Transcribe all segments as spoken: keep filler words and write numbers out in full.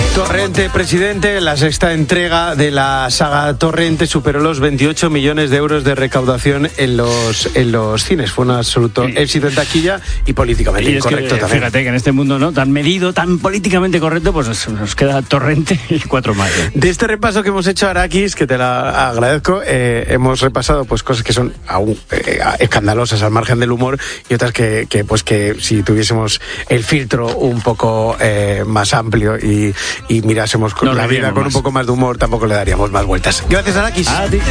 Torrente, presidente, la sexta entrega de la saga Torrente superó los veintiocho millones de euros de recaudación en los en los cines. Fue un absoluto sí. éxito en taquilla y políticamente y incorrecto que, también. Fíjate que en este mundo no tan medido, tan políticamente correcto, pues nos, nos queda Torrente y cuatro más. ¿eh? De este repaso que hemos hecho, Arakis, que te la agradezco, eh, hemos repasado pues cosas que son aún eh, escandalosas al margen del humor y otras que, que pues que si tuviésemos el filtro un poco eh, más amplio y y mirásemos con no, la vida con más. Un poco más de humor, tampoco le daríamos más vueltas. Gracias, Arakis. A ti.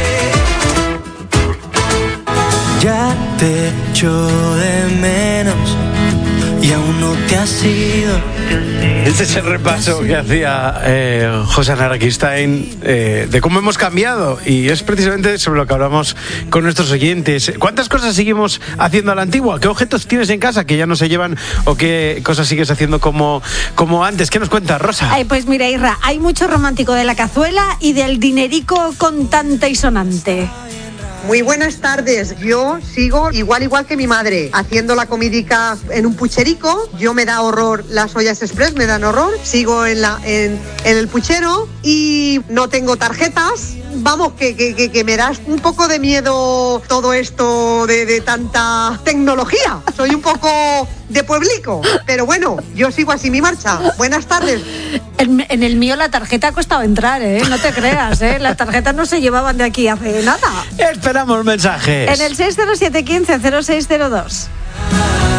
Ya te echo de menos y aún no te has ido. Este es el repaso que hacía eh, José Arakistain eh, de cómo hemos cambiado, y es precisamente sobre lo que hablamos con nuestros oyentes. ¿Cuántas cosas seguimos haciendo a la antigua? ¿Qué objetos tienes en casa que ya no se llevan o qué cosas sigues haciendo como, como antes? ¿Qué nos cuentas, Rosa? Ay, pues mira, Irra, hay mucho romántico de la cazuela y del dinerico contante y sonante. Muy buenas tardes. Yo sigo igual igual que mi madre, haciendo la comidica en un pucherico. Yo me da horror las ollas express, me dan horror. Sigo en la en, en el puchero y no tengo tarjetas. Vamos, que, que, que, que me da un poco de miedo todo esto de, de tanta tecnología. Soy un poco de pueblico, pero bueno, yo sigo así mi marcha. Buenas tardes. En, en el mío la tarjeta ha costado entrar, ¿eh? No te creas, ¿eh? Las tarjetas no se llevaban de aquí hace nada. Esperamos mensajes. En el seis cero siete uno cinco cero seis cero dos.